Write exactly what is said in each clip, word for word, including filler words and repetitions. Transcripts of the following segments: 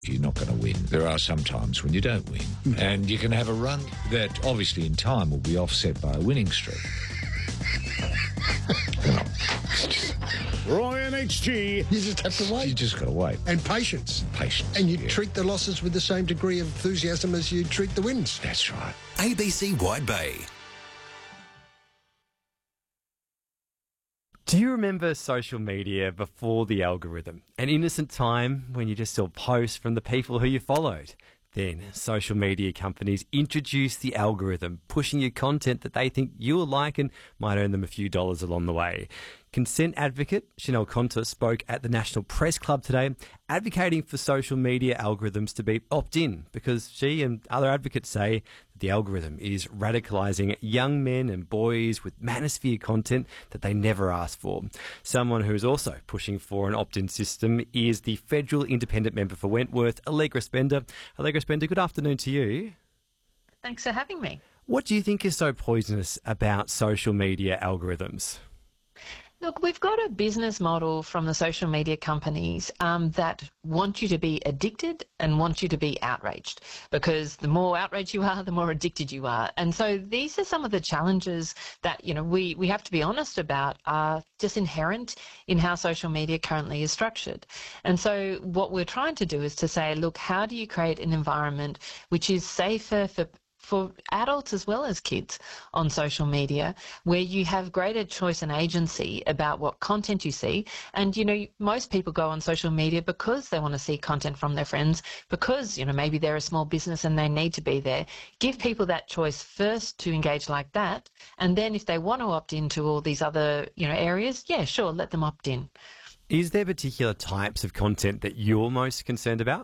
you're not going to win. There are some times when you don't win. And you can have a run that obviously in time will be offset by a winning streak. Roy and H G. You just have to wait. You just got to wait. And patience. Patience. And you yeah. treat the losses with the same degree of enthusiasm as you treat the wins. That's right. A B C Wide Bay. Do you remember social media before the algorithm? An innocent time when you just saw posts from the people who you followed. Then social media companies introduce the algorithm, pushing you content that they think you'll like and might earn them a few dollars along the way. Consent advocate Chanel Conta spoke at the National Press Club today, advocating for social media algorithms to be opt-in because she and other advocates say that the algorithm is radicalising young men and boys with manosphere content that they never asked for. Someone who is also pushing for an opt-in system is the federal independent member for Wentworth, Allegra Spender. Allegra Spender, good afternoon to you. Thanks for having me. What do you think is so poisonous about social media algorithms? Look, we've got a business model from the social media companies um, that want you to be addicted and want you to be outraged, because the more outraged you are, the more addicted you are. And so these are some of the challenges that, you know, we, we have to be honest about are just inherent in how social media currently is structured. And so what we're trying to do is to say, look, how do you create an environment which is safer for for adults as well as kids on social media, where you have greater choice and agency about what content you see. And, you know, most people go on social media because they want to see content from their friends, because, you know, maybe they're a small business and they need to be there. Give people that choice first to engage like that. And then if they want to opt into all these other, you know, areas, yeah, sure, let them opt in. Is there particular types of content that you're most concerned about?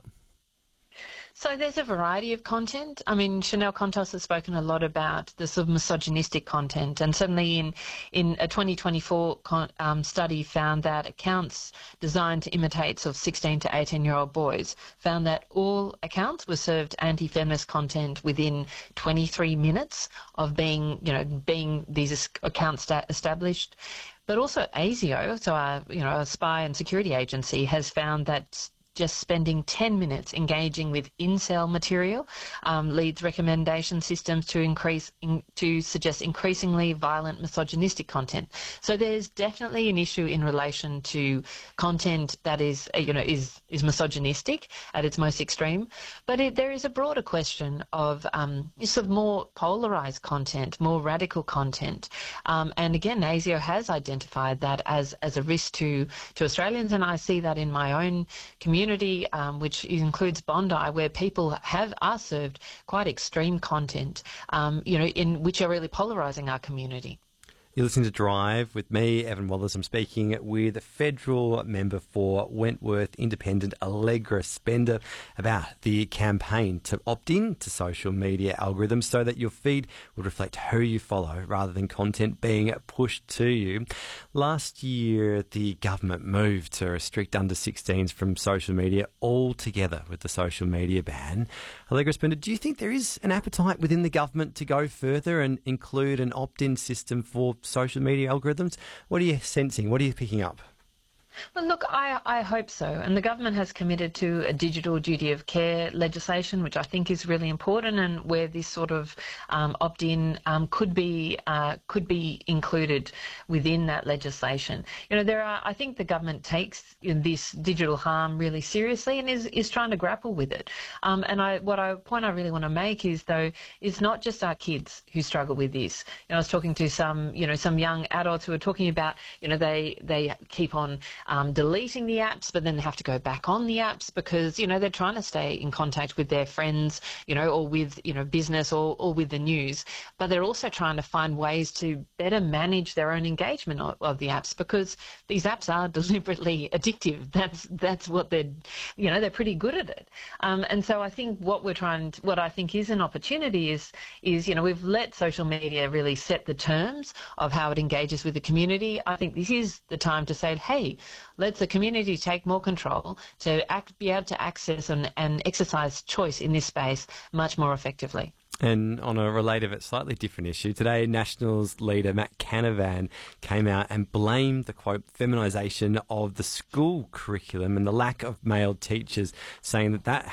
So there's a variety of content. I mean, Chanel Contos has spoken a lot about the sort of misogynistic content, and certainly in, in a twenty twenty-four con, um, study found that accounts designed to imitate sort of sixteen to eighteen-year-old boys found that all accounts were served anti-feminist content within twenty-three minutes of being, you know, being these accounts established. But also ASIO, so our, you know, our spy and security agency, has found that just spending ten minutes engaging with incel material um, leads recommendation systems to increase in, to suggest increasingly violent misogynistic content. So there's definitely an issue in relation to content that is, you know, is is misogynistic at its most extreme. But it, there is a broader question of um, sort of more polarized content, more radical content. Um, and again, ASIO has identified that as as a risk to to Australians, and I see that in my own community. Um, which includes Bondi, where people have are served quite extreme content, um, you know, in which are really polarising our community. You're listening to Drive with me, Evan Wallace. I'm speaking with federal member for Wentworth Independent, Allegra Spender, about the campaign to opt in to social media algorithms so that your feed will reflect who you follow rather than content being pushed to you. Last year, the government moved to restrict under sixteens from social media altogether with the social media ban. Allegra Spender, do you think there is an appetite within the government to go further and include an opt-in system for social media algorithms? What are you sensing? What are you picking up? Well, look, I, I hope so. And the government has committed to a digital duty of care legislation, which I think is really important, and where this sort of um, opt-in um, could be uh, could be included within that legislation. You know, there are. I think the government takes this digital harm really seriously and is is trying to grapple with it. Um, and I, what I point I really want to make is though, it's not just our kids who struggle with this. You know, I was talking to some, you know, some young adults who are talking about, you know, they they keep on Um, deleting the apps, but then they have to go back on the apps because, you know, they're trying to stay in contact with their friends, you know, or with, you know, business or, or with the news. But they're also trying to find ways to better manage their own engagement of, of the apps, because these apps are deliberately addictive. That's that's what they're, you know, they're pretty good at it. Um, and so I think what we're trying to, what I think is an opportunity is, is, you know, we've let social media really set the terms of how it engages with the community. I think this is the time to say, hey, let the community take more control to act, be able to access and, and exercise choice in this space much more effectively. And on a related but slightly different issue, today Nationals leader Matt Canavan came out and blamed the, quote, feminisation of the school curriculum and the lack of male teachers, saying that that